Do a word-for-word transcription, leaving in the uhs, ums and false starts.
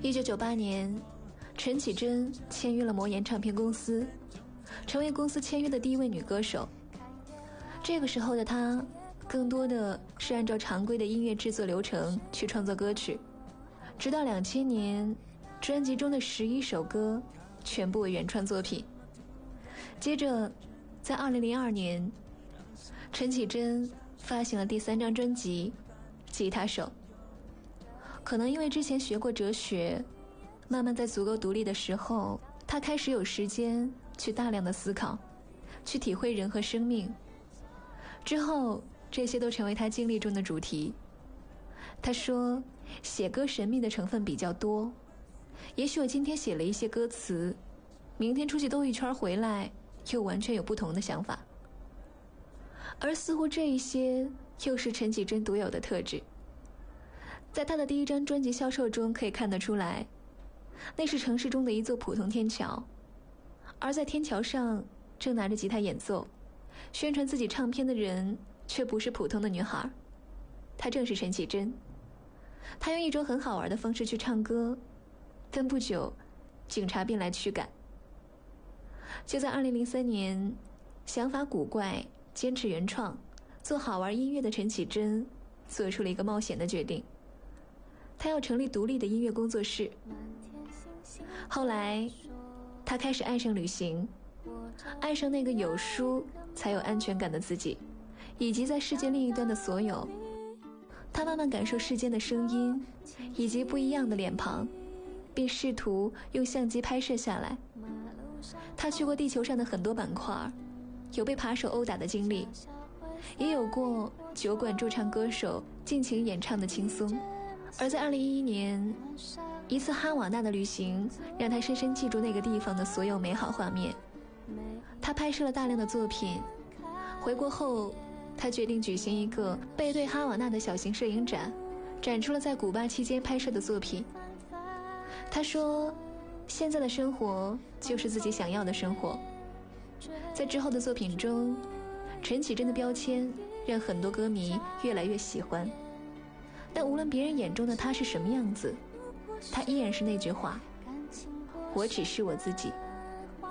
一九九八年，陈绮贞签约了魔岩唱片公司，成为公司签约的第一位女歌手。这个时候的她更多的是按照常规的音乐制作流程去创作歌曲，直到两千年，专辑中的十一首歌全部为原创作品。接着在二零零二年，陈绮贞发行了第三张专辑《吉他手》。可能因为之前学过哲学，慢慢在足够独立的时候，她开始有时间去大量的思考，去体会人和生命。之后这些都成为她经历中的主题。她说，写歌神秘的成分比较多，也许我今天写了一些歌词，明天出去兜一圈回来又完全有不同的想法。而似乎这一些又是陈绮贞独有的特质。在她的第一张专辑销售中可以看得出来，那是城市中的一座普通天桥，而在天桥上正拿着吉他演奏宣传自己唱片的人却不是普通的女孩，她正是陈绮贞。她用一种很好玩的方式去唱歌，但不久警察便来驱赶。就在二零零三年，想法古怪，坚持原创，做好玩音乐的陈绮贞做出了一个冒险的决定，她要成立独立的音乐工作室。后来她开始爱上旅行，爱上那个有书才有安全感的自己，以及在世界另一端的所有。她慢慢感受世间的声音以及不一样的脸庞，并试图用相机拍摄下来。她去过地球上的很多板块，有被扒手殴打的经历，也有过酒馆驻唱歌手尽情演唱的轻松。而在二零一一年，一次哈瓦那的旅行让他深深记住那个地方的所有美好画面。他拍摄了大量的作品，回国后他决定举行一个背对哈瓦那的小型摄影展，展出了在古巴期间拍摄的作品。他说，现在的生活就是自己想要的生活。在之后的作品中，陈绮贞的标签让很多歌迷越来越喜欢，但无论别人眼中的她是什么样子，她依然是那句话，我只是我自己。